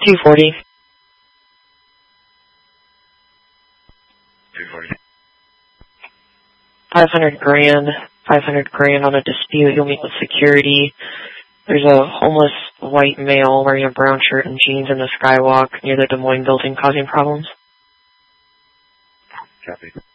240. 240. 500 grand. 500 grand on a dispute. You'll meet with security. There's a homeless white male wearing a brown shirt and jeans in the skywalk near the Des Moines building causing problems. Copy.